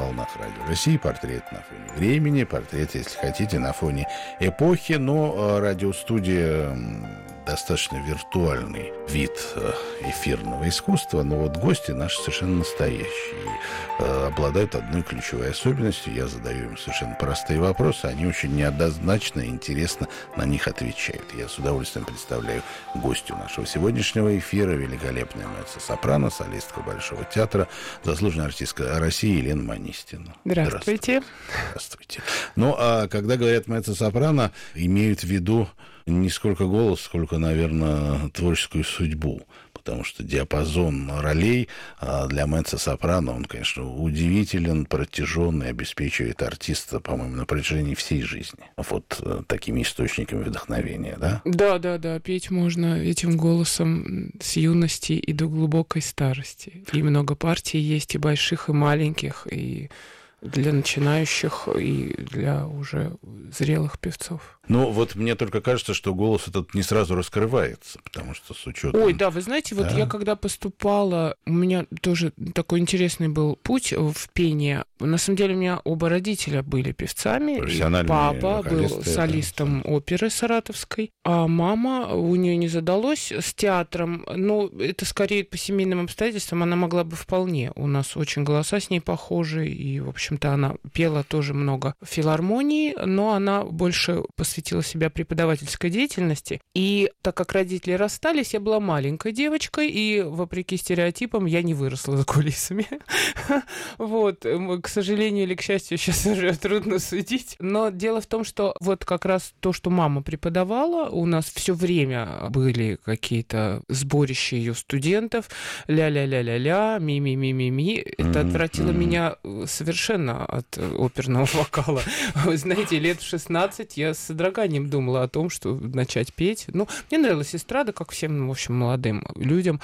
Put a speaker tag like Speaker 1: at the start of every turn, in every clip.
Speaker 1: волнах Радио России. Портрет на фоне времени, портрет, если хотите, на фоне эпохи. Но радиостудия достаточно виртуальный вид эфирного искусства, но вот гости наши совершенно настоящие. Обладают одной ключевой особенностью. Я задаю им совершенно простые вопросы, они очень неоднозначно и интересно на них отвечают. Я с удовольствием представляю гостю нашего сегодняшнего эфира, великолепная меццо-сопрано, солистка Большого театра, заслуженная артистка России Елена Манистина.
Speaker 2: Здравствуйте.
Speaker 1: Здравствуйте. Ну, а когда говорят меццо-сопрано, имеют в виду не сколько голос, сколько, наверное, творческую судьбу. Потому что диапазон ролей для меццо-сопрано, он, конечно, удивителен, протяженный, обеспечивает артиста, по-моему, на протяжении всей жизни. Вот такими источниками вдохновения, да?
Speaker 2: Да. Петь можно этим голосом с юности и до глубокой старости. И много партий есть, и больших, и маленьких, и для начинающих, и для уже зрелых певцов.
Speaker 1: Ну, вот мне только кажется, что голос этот не сразу раскрывается, потому что с учетом...
Speaker 2: Ой, да, вы знаете, вот я когда поступала, у меня тоже такой интересный был путь в пение. На самом деле у меня оба родителя были певцами. Папа был солистом оперы саратовской, а мама, у нее не задалось с театром. Ну, это скорее по семейным обстоятельствам, она могла бы вполне. У нас очень голоса с ней похожи, и, в общем-то, она пела тоже много в филармонии, но она больше посвятила себя преподавательской деятельности. И так как родители расстались, я была маленькой девочкой, и, вопреки стереотипам, я не выросла за кулисами. Вот. К сожалению или к счастью, сейчас уже трудно судить. Но дело в том, что вот как раз то, что мама преподавала, у нас все время были какие-то сборища ее студентов, ля-ля-ля-ля-ля, ми-ми-ми-ми-ми. Это отвратило меня совершенно от оперного вокала. Вы знаете, лет в 16 я с содроганием думала о том, что начать петь. Ну, мне нравилась эстрада, как всем, в общем, молодым людям.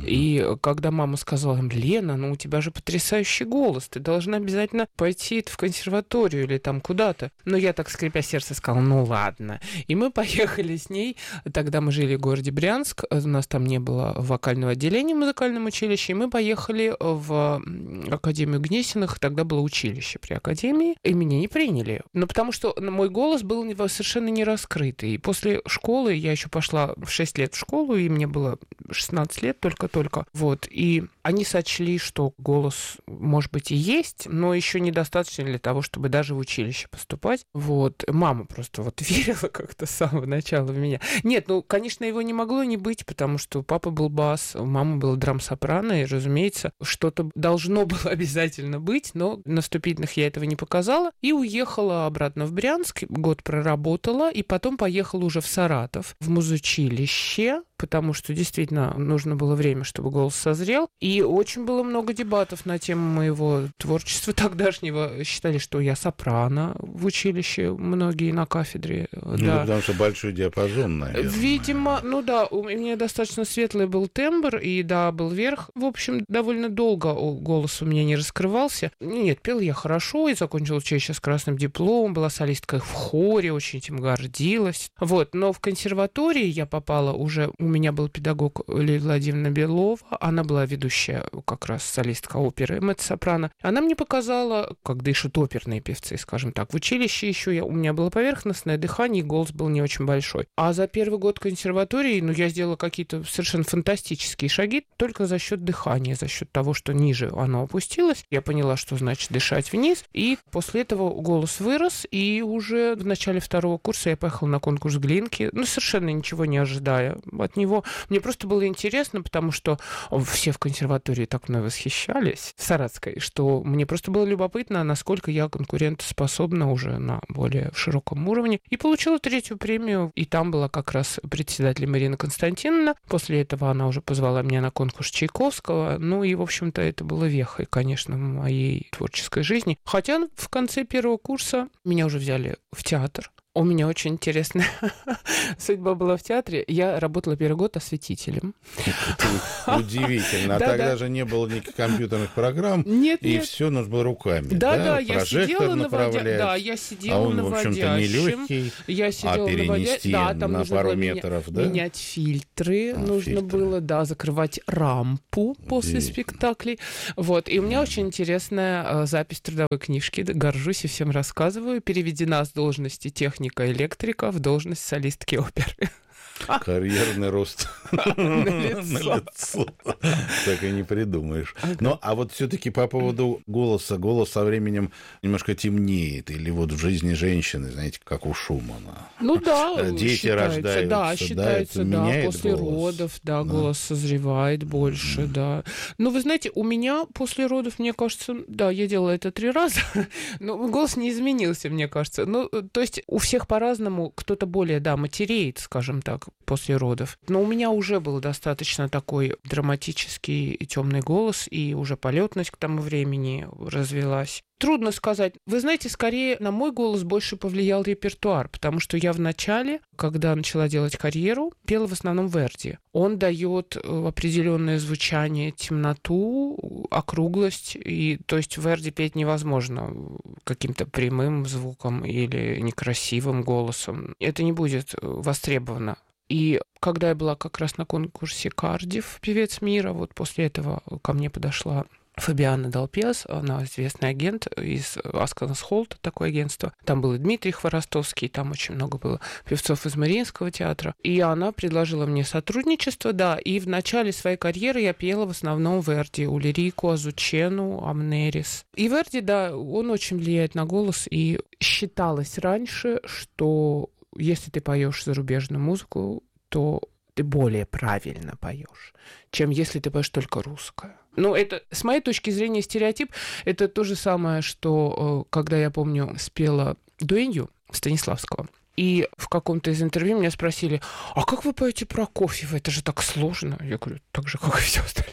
Speaker 2: И когда мама сказала им: Лена, ну у тебя же потрясающий голос, ты должна обязательно пойти в консерваторию или там куда-то. Но я так, скрипя сердце, сказала: ну ладно. И мы поехали с ней. Тогда мы жили в городе Брянск, у нас там не было вокального отделения в музыкальном училище, и мы поехали в Академию Гнесиных, тогда было училище при Академии, и меня не приняли. Но потому что мой голос был совершенно не раскрытый. И после школы, я еще пошла в 6 лет в школу, и мне было 16 лет только-только. Вот. И они сочли, что голос, может быть, и есть, но еще недостаточно для того, чтобы даже в училище поступать. Вот. Мама просто вот верила как-то с самого начала в меня. Нет, ну, конечно, его не могло не быть, потому что папа был бас, мама была драм-сопрано, и, разумеется, что-то должно было обязательно быть, но на вступительных я этого не показала. И уехала обратно в Брянск, год проработала, и потом поехала уже в Саратов, в музучилище, потому что действительно нужно было время, чтобы голос созрел. И очень было много дебатов на тему моего творчества тогдашнего. Считали, что я сопрано в училище, многие на кафедре.
Speaker 1: Ну, да, потому что большой диапазон, наверное.
Speaker 2: Видимо, ну да, у меня достаточно светлый был тембр, и да, был верх. В общем, довольно долго голос у меня не раскрывался. Нет, пел я хорошо, и закончила училище с красным дипломом, была солисткой в хоре, очень этим гордилась. Вот, но в консерватории я попала уже... У меня был педагог Лилия Владимировна Белова, она была ведущая как раз солистка оперы меццо-сопрано. Она мне показала, как дышат оперные певцы, скажем так. В училище еще у меня было поверхностное дыхание, и голос был не очень большой. А за первый год консерватории, я сделала какие-то совершенно фантастические шаги только за счет дыхания, за счет того, что ниже оно опустилось. Я поняла, что значит дышать вниз, и после этого голос вырос, и уже в начале второго курса я поехала на конкурс Глинки, совершенно ничего не ожидая от него. Мне просто было интересно, потому что все в консерватории так мной восхищались, в Саратской, что мне просто было любопытно, насколько я конкурентоспособна уже на более широком уровне. И получила 3-ю премию, и там была как раз председателем Ирина Константиновна. После этого она уже позвала меня на конкурс Чайковского. И, в общем-то, это было вехой, конечно, моей творческой жизни. Хотя в конце первого курса меня уже взяли в театр. У меня очень интересная судьба была в театре. Я работала первый год осветителем.
Speaker 1: Удивительно. А тогда же не было никаких компьютерных программ, и все нужно было руками.
Speaker 2: Да, я сидела наводящим. Да, я сидела наводящим.
Speaker 1: А он, в общем-то, нелегкий, перенести на пару метров, да?
Speaker 2: Менять фильтры нужно было, да, закрывать рампу после спектаклей. Вот. И у меня очень интересная запись трудовой книжки. Горжусь и всем рассказываю. Переведена с должности техника-электрика в должность солистки оперы.
Speaker 1: Карьерный рост на лицо. Так и не придумаешь. Ну, а вот все-таки по поводу голоса. Голос со временем немножко темнеет. Или вот в жизни женщины, знаете, как у Шумана.
Speaker 2: Ну да,
Speaker 1: дети рождаются.
Speaker 2: Да, считается, да, после родов, да, голос созревает больше, да. Но вы знаете, у меня после родов, мне кажется, да, я делала это 3 раза, но голос не изменился, мне кажется. Ну, то есть у всех по-разному, кто-то более, да, матереет, скажем так, после родов. Но у меня уже был достаточно такой драматический и темный голос, и уже полетность к тому времени развилась. Трудно сказать. Вы знаете, скорее на мой голос больше повлиял репертуар, потому что я в начале, когда начала делать карьеру, пела в основном Верди. Он дает определенное звучание, темноту, округлость, и то есть Верди петь невозможно каким-то прямым звуком или некрасивым голосом. Это не будет востребовано. И когда я была как раз на конкурсе «Кардифф. Певец мира», вот после этого ко мне подошла Фабиана Далпес, она известный агент из Асканас Холт, такое агентство. Там был и Дмитрий Хворостовский, там очень много было певцов из Мариинского театра. И она предложила мне сотрудничество, да, и в начале своей карьеры я пела в основном Верди, Ульрику, Азучену, Амнерис. И Верди, да, он очень влияет на голос, и считалось раньше, что если ты поешь зарубежную музыку, то ты более правильно поешь, чем если ты поешь только русское. Ну, это, с моей точки зрения, стереотип. Это то же самое, что, когда я помню, спела дуэнью Станиславского, и в каком-то из интервью меня спросили, а как вы поете Прокофьева? Это же так сложно. Я говорю, так же, как и все остальное.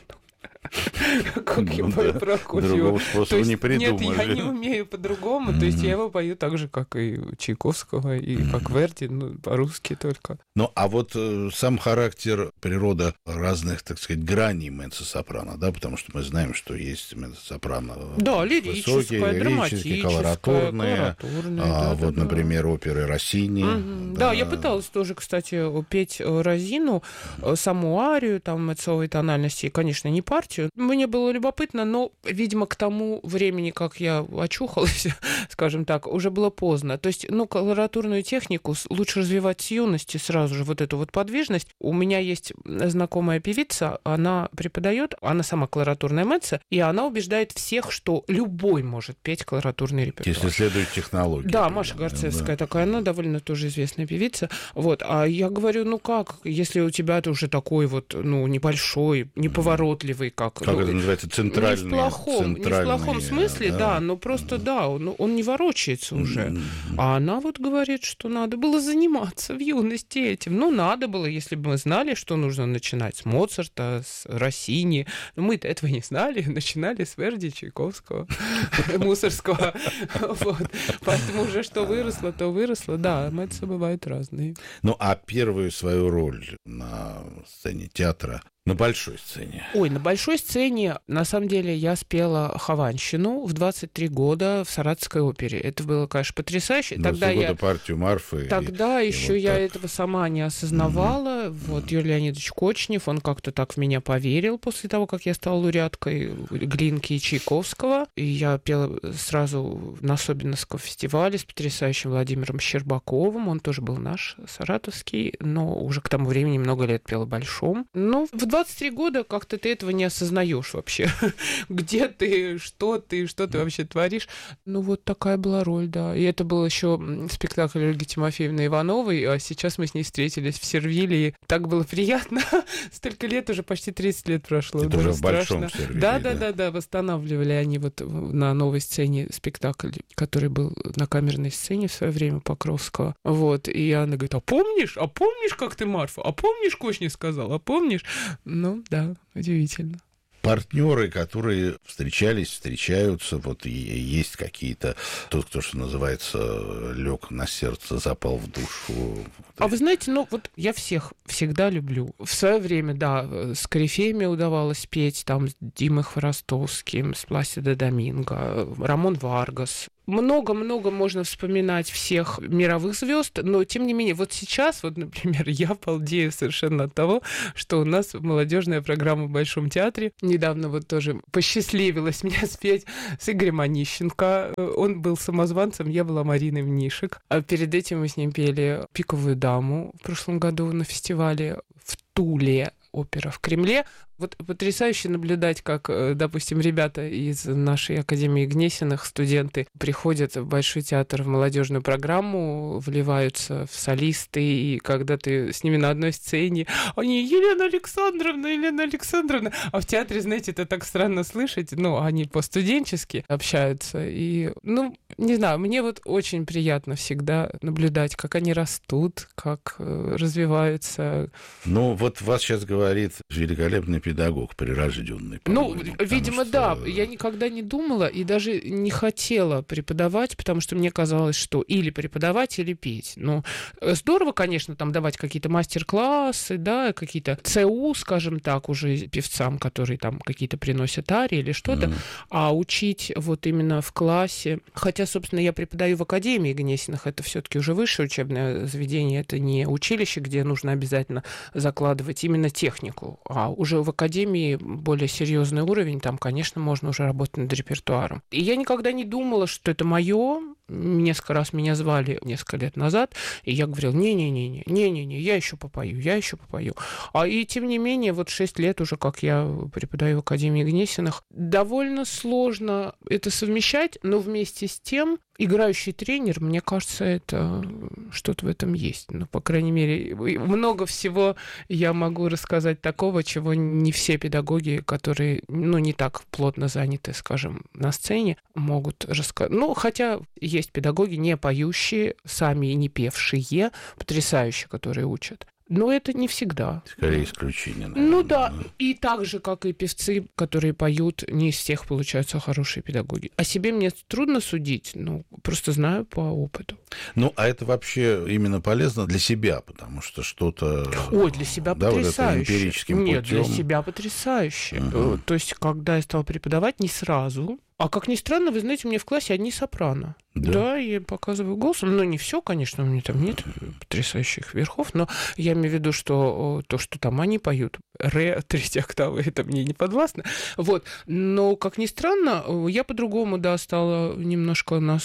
Speaker 2: Как я пою Прокофьева.
Speaker 1: Другого способа не придумали.
Speaker 2: Нет, я не умею по-другому. То есть я его пою так же, как и Чайковского, и как Верди, ну, по-русски только.
Speaker 1: Ну, а вот сам характер, природа разных, так сказать, граней меццо-сопрано, да, потому что мы знаем, что есть меццо-сопрано.
Speaker 2: Да, лирическое, драматическое,
Speaker 1: колоратурное. Вот, например, оперы Россини.
Speaker 2: Да, я пыталась тоже, кстати, петь Розину, саму арию, там, меццовой тональности, конечно, не партию. Мне было любопытно, но, видимо, к тому времени, как я очухалась, скажем так, уже было поздно. То есть, ну, колоратурную технику лучше развивать с юности сразу же, вот эту вот подвижность. У меня есть знакомая певица, она преподает, она сама колоратурная меццо, и она убеждает всех, что любой может петь колоратурный репертуар.
Speaker 1: Если следует технологии.
Speaker 2: Да, Маша Гарцевская такая, она довольно тоже известная певица. Вот, а я говорю, ну как, если у тебя-то уже такой вот, ну, небольшой, неповоротливый, как
Speaker 1: это называется, центральный.
Speaker 2: Не в плохом смысле, да, но просто, да, он не ворочается уже. А она вот говорит, что надо было заниматься в юности этим. Ну, надо было, если бы мы знали, что нужно начинать с Моцарта, с Россини. Но мы-то этого не знали, начинали с Верди, Чайковского, Мусорского. Поэтому уже что выросло, то выросло. Да, меццо бывают разные.
Speaker 1: Ну, а первую свою роль на сцене театра, на большой сцене?
Speaker 2: Ой, на большой сцене, на самом деле, я спела Хованщину в 23 года в Саратовской опере. Это было, конечно, потрясающе.
Speaker 1: Тогда я партию Марфы.
Speaker 2: Тогда еще вот я этого сама не осознавала. Вот Юрий Леонидович Кочнев, он как-то так в меня поверил после того, как я стала лауреаткой Глинки и Чайковского. И я пела сразу на Собинском фестивале с потрясающим Владимиром Щербаковым. Он тоже был наш, саратовский, но уже к тому времени много лет пела в Большом. Но в 23 года как-то ты этого не осознаешь вообще. Где ты, что ты вообще творишь. Ну, вот такая была роль, да. И это был еще спектакль Ольги Тимофеевны Ивановой, а сейчас мы с ней встретились в Сервиле, и так было приятно. Столько лет, уже почти 30 лет прошло.
Speaker 1: Это уже в Большом Сервиле.
Speaker 2: Да, восстанавливали они вот на новой сцене спектакль, который был на камерной сцене в свое время Покровского. Вот, и она говорит, а помнишь, как ты Марфа? А помнишь, Кочнев сказал? А помнишь? Ну, да, удивительно.
Speaker 1: партнеры, которые встречаются, вот и есть какие-то, тот, кто, что называется, лег на сердце, запал в душу.
Speaker 2: А вы знаете, вот я всех всегда люблю. В свое время, да, с корифеями удавалось петь, там, с Димой Хворостовским, с Пласидо Доминго, Рамон Варгас. Много-много можно вспоминать всех мировых звезд, но, тем не менее, вот сейчас, вот, например, я балдею совершенно от того, что у нас молодежная программа в Большом театре. Недавно вот тоже посчастливилось мне спеть с Игорем Онищенко. Он был самозванцем, я была Мариной Мнишек. А перед этим мы с ним пели «Пиковую даму» в прошлом году на фестивале в Туле, опера в Кремле. Вот потрясающе наблюдать, как, допустим, ребята из нашей Академии Гнесиных, студенты, приходят в Большой театр в молодежную программу, вливаются в солисты, и когда ты с ними на одной сцене, они Елена Александровна, а в театре, знаете, это так странно слышать, они по-студенчески общаются, и, не знаю, мне вот очень приятно всегда наблюдать, как они растут, как развиваются.
Speaker 1: Вот вас сейчас говорит великолепный педагог, прирожденный.
Speaker 2: Видимо, что... да. Я никогда не думала и даже не хотела преподавать, потому что мне казалось, что или преподавать, или петь. Здорово, конечно, там давать какие-то мастер-классы, да, какие-то ЦУ, скажем так, уже певцам, которые там какие-то приносят арии или что-то, а учить вот именно в классе. Хотя, собственно, я преподаю в Академии Гнесиных, это все-таки уже высшее учебное заведение, это не училище, где нужно обязательно закладывать именно технику, а уже в Академии более серьезный уровень, там, конечно, можно уже работать над репертуаром. И я никогда не думала, что это мое. Несколько раз меня звали несколько лет назад, и я говорила, не-не-не, я еще попою. И тем не менее, вот 6 лет уже, как я преподаю в Академии Гнесиных, довольно сложно это совмещать, но вместе с тем играющий тренер, мне кажется, это что-то в этом есть. По крайней мере, много всего я могу рассказать такого, чего не все педагоги, которые, не так плотно заняты, скажем, на сцене, могут рассказать. Хотя есть педагоги, не поющие, сами и не певшие, потрясающие, которые учат. Но это не всегда.
Speaker 1: Скорее исключение, наверное.
Speaker 2: Да. И так же, как и певцы, которые поют, не из всех получаются хорошие педагоги. О себе мне трудно судить, просто знаю по опыту.
Speaker 1: А это вообще именно полезно для себя, потому что что-то...
Speaker 2: Для себя потрясающе.
Speaker 1: Вот это эмпирическим путем.
Speaker 2: Нет, для себя потрясающе. То есть, когда я стала преподавать, не сразу. А как ни странно, вы знаете, у меня в классе одни сопрано. Да, я показываю голосом. Не все, конечно, у меня там нет потрясающих верхов, но я имею в виду, что то, что там они поют, ре, 3 октавы, это мне не подвластно. Вот. Но, как ни странно, я по-другому, стала немножко на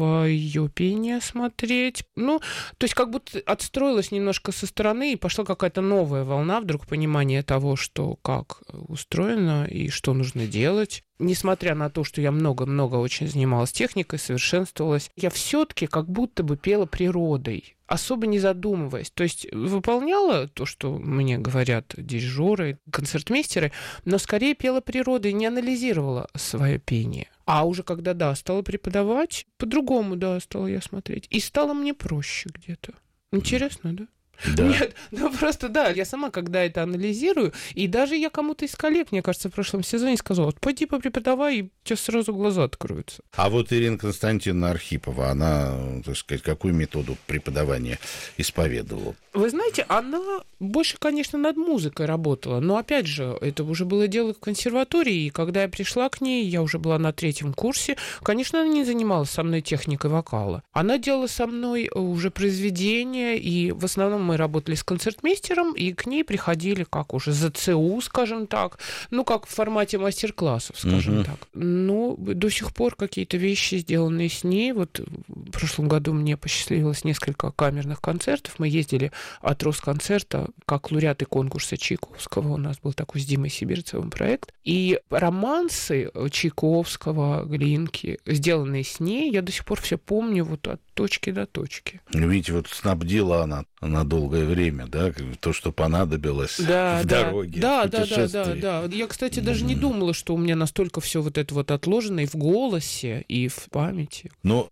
Speaker 2: свое пение смотреть. То есть как будто отстроилась немножко со стороны, и пошла какая-то новая волна, вдруг понимание того, что как устроено и что нужно делать. Несмотря на то, что я много-много очень занималась техникой, совершенствовалась, я все-таки как будто бы пела природой, особо не задумываясь. То есть выполняла то, что мне говорят дирижеры, концертмейстеры, но скорее пела природой, не анализировала свое пение. А уже когда, стала преподавать, по-другому, стала я смотреть. И стало мне проще где-то. Интересно, да?
Speaker 1: Да.
Speaker 2: Нет, просто я сама, когда это анализирую, и даже я кому-то из коллег, мне кажется, в прошлом сезоне сказала, пойди попреподавай, и у тебя сразу глаза откроются.
Speaker 1: А вот Ирина Константиновна Архипова, она, так сказать, какую методу преподавания исповедовала?
Speaker 2: Вы знаете, она больше, конечно, над музыкой работала, но, опять же, это уже было дело в консерватории, и когда я пришла к ней, я уже была на 3-м курсе, конечно, она не занималась со мной техникой вокала. Она делала со мной уже произведения, и в основном мы работали с концертмейстером, и к ней приходили как уже за ЦУ, скажем так, как в формате мастер-классов, скажем так. Но до сих пор какие-то вещи, сделанные с ней. Вот в прошлом году мне посчастливилось несколько камерных концертов. Мы ездили от Росконцерта как лауреаты конкурса Чайковского. У нас был такой с Димой Сибирцевым проект. И романсы Чайковского, Глинки, сделанные с ней, я до сих пор все помню от точки до точки.
Speaker 1: Видите, снабдила она на долгое время, то, что понадобилось в дороге, в путешествии.
Speaker 2: Да. Я, кстати, даже не думала, что у меня настолько все это отложено и в голосе, и в памяти.
Speaker 1: Но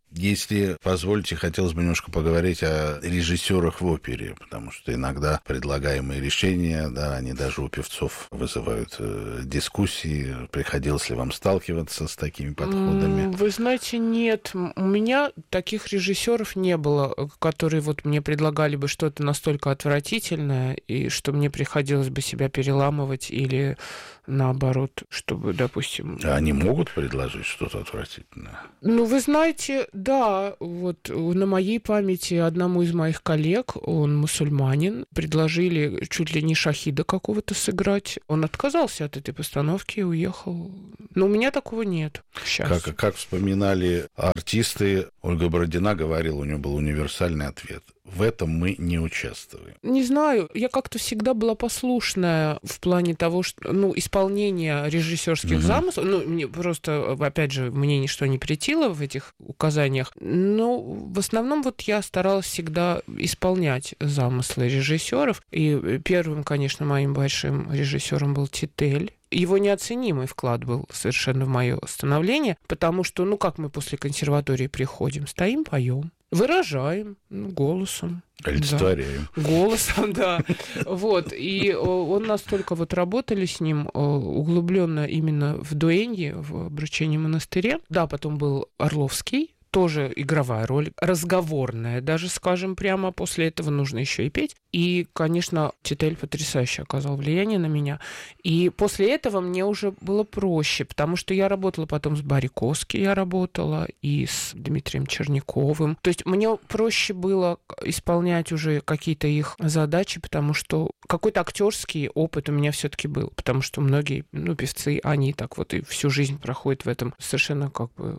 Speaker 1: Если позволите, хотелось бы немножко поговорить о режиссерах в опере, потому что иногда предлагаемые решения, да, они даже у певцов вызывают дискуссии. Приходилось ли вам сталкиваться с такими подходами?
Speaker 2: Вы знаете, нет. У меня таких режиссеров не было, которые вот мне предлагали бы что-то настолько отвратительное, и что мне приходилось бы себя переламывать или наоборот, чтобы, допустим...
Speaker 1: А они могут предложить что-то отвратительное?
Speaker 2: Ну, вы знаете, да, вот на моей памяти одному из моих коллег, он мусульманин, предложили чуть ли не шахида какого-то сыграть. Он отказался от этой постановки и уехал. Но у меня такого нет.
Speaker 1: Как вспоминали артисты, Ольга Бородина говорила, у нее был универсальный ответ. В этом мы не участвуем.
Speaker 2: Не знаю, я как-то всегда была послушная в плане того, что, исполнения режиссерских замыслов, мне просто, опять же, мне ничто не претило в этих указаниях, но в основном вот я старалась всегда исполнять замыслы режиссеров, и первым, конечно, моим большим режиссером был Титель. Его неоценимый вклад был совершенно в мое становление, потому что, как мы после консерватории приходим, стоим, поем, выражаем голосом.
Speaker 1: Олицетворяем.
Speaker 2: Да. Голосом, да. Вот. И он настолько работали с ним углубленно именно в дуэнье, в обручении монастыре. Да, потом был Орловский. Тоже игровая роль, разговорная, даже, скажем, прямо после этого нужно еще и петь. И, конечно, Титель потрясающе оказал влияние на меня. И после этого мне уже было проще, потому что я работала потом с Бариковски, я работала и с Дмитрием Черняковым. То есть мне проще было исполнять уже какие-то их задачи, потому что какой-то актерский опыт у меня все-таки был, потому что многие, певцы, они так вот и всю жизнь проходят в этом совершенно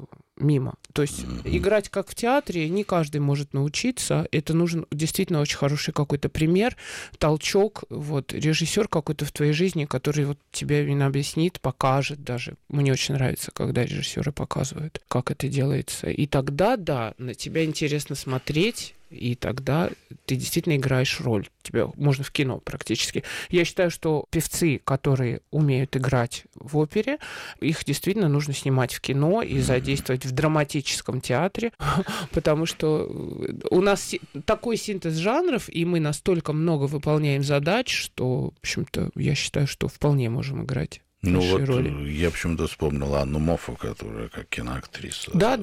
Speaker 2: мимо. То есть играть как в театре не каждый может научиться. Это нужен действительно очень хороший какой-то пример, толчок, режиссер какой-то в твоей жизни, который тебе именно объяснит, покажет даже. Мне очень нравится, когда режиссеры показывают, как это делается. И тогда, да, на тебя интересно смотреть, и тогда ты действительно играешь роль. Тебя можно в кино практически. Я считаю, что певцы, которые умеют играть в опере, их действительно нужно снимать в кино и задействовать в драматическом театре, потому что у нас такой синтез жанров, и мы настолько много выполняем задач, что, в общем-то, я считаю, что вполне можем играть. Роли.
Speaker 1: Я почему-то вспомнила Анну Моффа, которая как киноактриса.
Speaker 2: Да.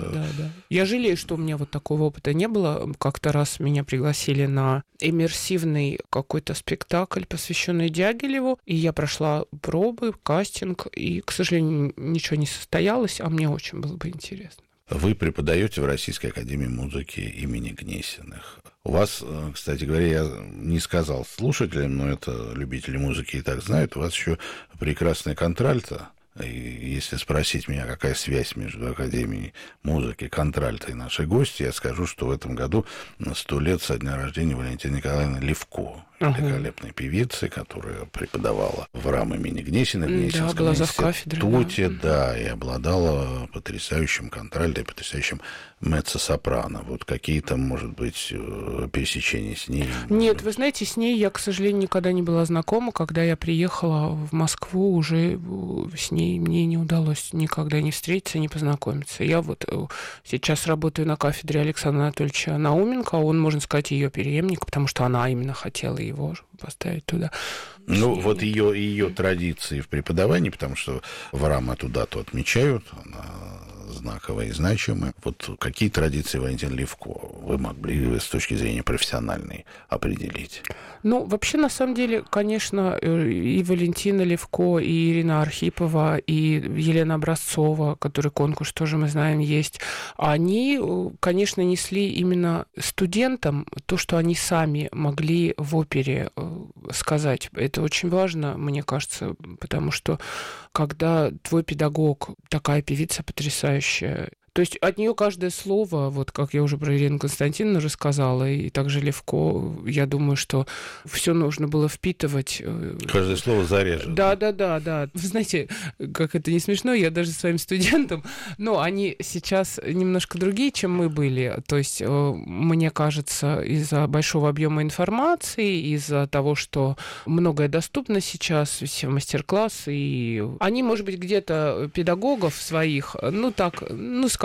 Speaker 2: Я жалею, что у меня такого опыта не было. Как-то раз меня пригласили на иммерсивный какой-то спектакль, посвященный Дягилеву, и я прошла пробы, кастинг, и, к сожалению, ничего не состоялось, а мне очень было бы интересно.
Speaker 1: Вы преподаете в Российской академии музыки имени Гнесиных. У вас, кстати говоря, я не сказал слушателям, но это любители музыки и так знают, у вас еще прекрасная контральто. И если спросить меня, какая связь между Академией музыки, контральто и нашей гостьей, я скажу, что в этом году 100 лет со дня рождения Валентины Николаевны Левко, великолепной певицы, которая преподавала в РАМ имени Гнесиных, в Гнесинском институте, и обладала потрясающим контральто и потрясающим меццо-сопрано. Какие-то, может быть, пересечения с ней?
Speaker 2: Нет, вы знаете, с ней я, к сожалению, никогда не была знакома. Когда я приехала в Москву, уже с ней мне не удалось никогда не встретиться, не познакомиться. Я сейчас работаю на кафедре Александра Анатольевича Науменко, он, можно сказать, ее преемник, потому что она именно хотела его поставить туда.
Speaker 1: Ее традиции в преподавании, потому что в РАМ эту дату отмечают, она знаковая и значимая. Какие традиции Валентины Левко вы могли с точки зрения профессиональной определить?
Speaker 2: Вообще, на самом деле, конечно, и Валентина Левко, и Ирина Архипова, и Елена Образцова, который конкурс тоже, мы знаем, есть, они, конечно, несли именно студентам то, что они сами могли в опере сказать. Это очень важно, мне кажется, потому что когда твой педагог, такая певица потрясающая, то есть от нее каждое слово, как я уже про Ирину Константиновну рассказала, и также Левко, я думаю, что все нужно было впитывать.
Speaker 1: Каждое слово зарежет.
Speaker 2: Да. Вы знаете, как это не смешно, я даже своим студентам, они сейчас немножко другие, чем мы были. То есть, мне кажется, из-за большого объема информации, из-за того, что многое доступно сейчас, все мастер-классы, и они, может быть, где-то педагогов своих, скажем,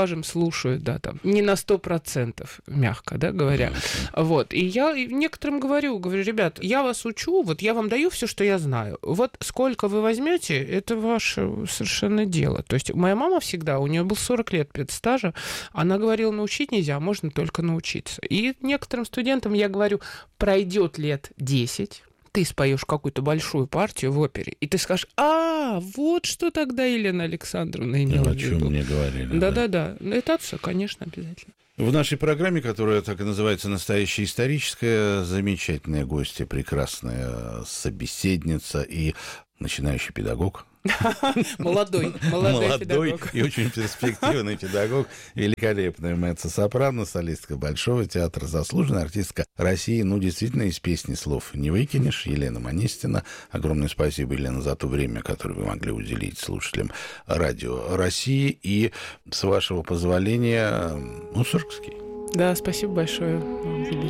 Speaker 2: скажем, слушают, да, там, не на 100%, мягко, да, говоря. Вот. И я некоторым говорю, ребят, я вас учу, вот я вам даю все, что я знаю. Вот сколько вы возьмете, это ваше совершенно дело. То есть моя мама всегда, у нее был 40 лет педстажа, она говорила, научить нельзя, можно только научиться. И некоторым студентам я говорю, пройдет лет 10, ты споешь какую-то большую партию в опере, и ты скажешь, вот что тогда Елена Александровна имела в виду.
Speaker 1: О чем мне говорили.
Speaker 2: Да. Это все, конечно, обязательно.
Speaker 1: В нашей программе, которая так и называется «Настоящая историческая», замечательная гостья, прекрасная собеседница и начинающий педагог.
Speaker 2: Молодой педагог.
Speaker 1: И очень перспективный педагог, великолепная меццо-сопрано, солистка Большого театра, заслуженная артистка России. Действительно, из песни слов не выкинешь. Елена Манистина. Огромное спасибо, Елена, за то время, которое вы могли уделить слушателям Радио России. И, с вашего позволения, Мусоргский.
Speaker 2: Да, спасибо большое.